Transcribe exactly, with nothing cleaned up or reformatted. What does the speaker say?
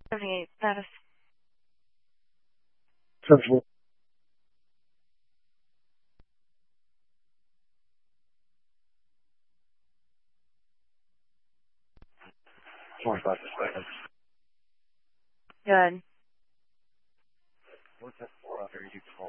seventy-eight status. Central. twenty-five seconds. Good. What's that for? After you call.